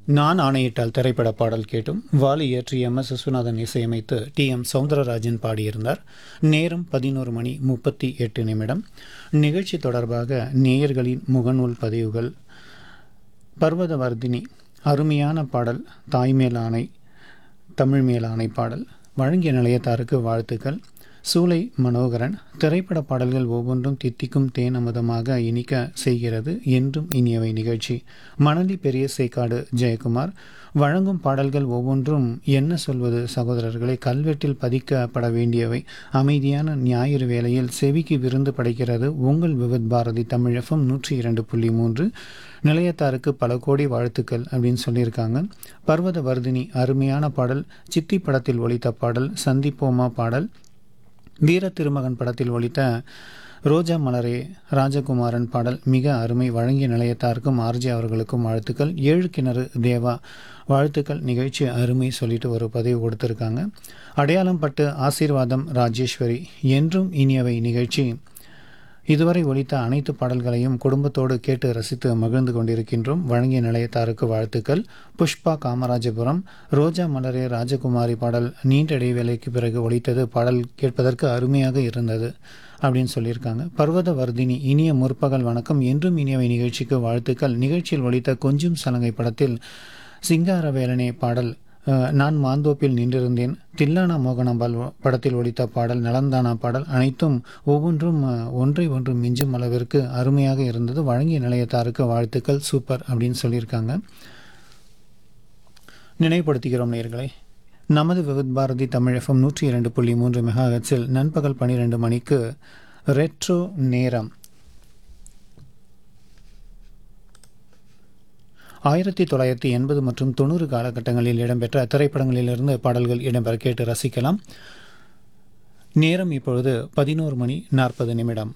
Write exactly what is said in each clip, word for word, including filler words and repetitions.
நான் ஆணையிட்டால் திரைப்பட பாடல் கேட்டும் வாலி இயற்றி எம் எஸ் விஸ்வநாதன் இசையமைத்து டி எம் சௌந்தரராஜன் பாடியிருந்தார். நேரம் பதினோரு மணி முப்பத்தி எட்டு நிமிடம். நிகழ்ச்சி தொடர்பாக நேயர்களின் முகநூல் பதிவுகள். பர்வதவர்தினி அருமையான பாடல், தாய்மேல் ஆணை, தமிழ் மேல் ஆணை பாடல் வழங்கிய நிலையத்தாருக்கு வாழ்த்துக்கள். சூலை மனோகரன், திரைப்பட பாடல்கள் ஒவ்வொன்றும் தித்திக்கும் தேன் அமுதமாக இனிக்க செய்கிறது, என்றும் இனியவை நிகழ்ச்சி. மணலி பெரிய சேக்காடு ஜெயக்குமார், வழங்கும் பாடல்கள் ஒவ்வொன்றும் என்ன சொல்வது சகோதரர்களை, கல்வெட்டில் பதிக்கப்பட வேண்டியவை. அமைதியான ஞாயிறு வேளையில் செவிக்கு விருந்து படைக்கிறது உங்கள் விவித் பாரதி தமிழ் எஃப்எம் நூற்றி இரண்டு புள்ளி மூன்று. நிலையத்தாருக்கு பல கோடி வாழ்த்துக்கள் அப்படின்னு சொல்லியிருக்காங்க. பர்வத வர்தினி அருமையான பாடல், சித்தி படத்தில் ஒலித்த பாடல், சந்திப்போமா பாடல், வீர திருமகன் படத்தில் ஒலித்த ரோஜா மலரே ராஜகுமாரன் பாடல் மிக அருமை. வழங்கிய நிலையத்தாருக்கும் ஆர்ஜி அவர்களுக்கும் வாழ்த்துக்கள். ஏழு கிணறு தேவா வாழ்த்துக்கள், நிகழ்ச்சி அருமை சொல்லிட்டு ஒரு பதிவு கொடுத்துருக்காங்க. அடையாளம் பட்டு ஆசீர்வாதம் ராஜேஸ்வரி, என்றும் இனியவை நிகழ்ச்சி. இதுவரை ஒலித்த அனைத்து பாடல்களையும் குடும்பத்தோடு கேட்டு ரசித்து மகிழ்ந்து கொண்டிருக்கின்றோம். வழங்கிய நிலையத்தாருக்கு வாழ்த்துக்கள். புஷ்பா காமராஜபுரம், ரோஜா மலரே ராஜகுமாரி பாடல் நீண்ட இடைவேளைக்கு பிறகு ஒலித்தது, பாடல் கேட்பதற்கு அருமையாக இருந்தது அப்படின்னு சொல்லியிருக்காங்க. பர்வத வர்தினி, இனிய முற்பகல் வணக்கம், என்றும் இனியவை நிகழ்ச்சிக்கு வாழ்த்துக்கள். நிகழ்ச்சியில் ஒலித்த கொஞ்சம் சலங்கை படத்தில் சிங்காரவேலனே பாடல், நான் மாந்தோப்பில் நின்றிருந்தேன், தில்லானா மோகனாம்பால் படத்தில் ஒலித்த பாடல், நலந்தானா பாடல் அனைத்தும் ஒவ்வொன்றும் ஒன்றை ஒன்று மிஞ்சும் அளவிற்கு அருமையாக இருந்தது. வழங்கிய நிலையத்தாருக்கு வாழ்த்துக்கள், சூப்பர் அப்படின்னு சொல்லியிருக்காங்க. நினைவுபடுத்துகிறோம் நேயர்களே, நமது விவித் பாரதி தமிழ் எஃப்எம் நூற்றி இரண்டு புள்ளி மூன்று மெகாஹெர்ட்ஸில் நண்பகல் பன்னிரெண்டு மணிக்கு ரெட்ரோ நேரம். ஆயிரத்தி தொள்ளாயிரத்தி எண்பது மற்றும் தொண்ணூறு காலகட்டங்களில் இடம்பெற்ற திரைப்படங்களிலிருந்து பாடல்கள் இடம்பெற கேட்டு ரசிக்கலாம். நேரம் இப்பொழுது பதினோரு மணி நாற்பது நிமிடம்.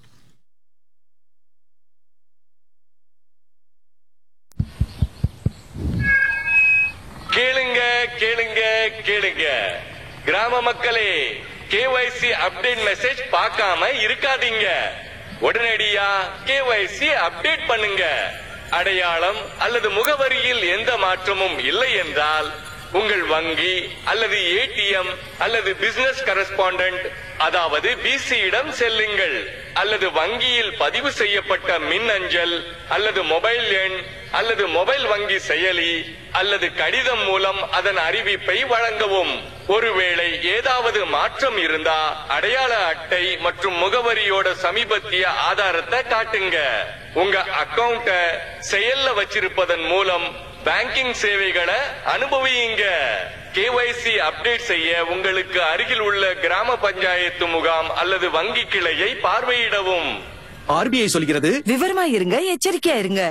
கேளுங்க கேளுங்க கேளுங்க கிராம மக்களே, கேஒய்சி அப்டேட் மெசேஜ் பார்க்காம இருக்காதீங்க. உடனடியா கேஒய்சி அப்டேட் பண்ணுங்க. அடையாளம் அல்லது முகவரியில் எந்த மாற்றமும் இல்லை என்றால் உங்கள் வங்கி அல்லது ஏடிஎம் அல்லது பிசினஸ் கரஸ்பாண்டன்ட் அதாவது பிசியிடம் செல்லுங்கள். அல்லது வங்கியில் பதிவு செய்யப்பட்ட மின் அஞ்சல் அல்லது மொபைல் எண் அல்லது மொபைல் வங்கி செயலி அல்லது கடிதம் மூலம் அதன் அறிவிப்பை வழங்கவும். ஒருவேளை ஏதாவது மாற்றம் இருந்தா அடையாள அட்டை மற்றும் முகவரியோட சமீபத்திய ஆதாரத்தை காட்டுங்க. உங்க அக்கவுண்ட செயல்ல வச்சிருப்பதன் மூலம் பேங்கிங் சேவைகளை அனுபவியுங்க. கேஒய்சி அப்டேட் செய்ய உங்களுக்கு அருகில் உள்ள கிராம பஞ்சாயத்து முகாம் அல்லது வங்கி கிளையை பார்வையிடவும். ஆர்பிஐ சொல்கிறது, விவரமா இருங்க, எச்சரிக்கையா இருங்க.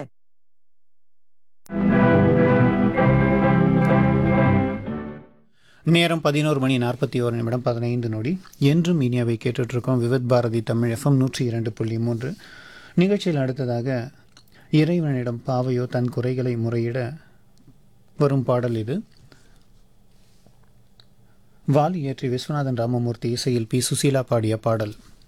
நேரம் பதினோரு மணி நாற்பத்தி ஒரு நிமிடம் பதினைந்து நொடி. என்றும் இனியவை கேட்டுட்ருக்கோம் விவித் பாரதி தமிழ் எஃப்எம் நூற்றி இரண்டு புள்ளி மூன்று. நிகழ்ச்சியில் அடுத்ததாக இறைவனிடம் பாவையோ தன் குறைகளை முறையிட வரும் பாடல் இது. வாலி இயற்றி விஸ்வநாதன் ராமமூர்த்தி இசையில் பி சுசீலா பாடிய பாடல்.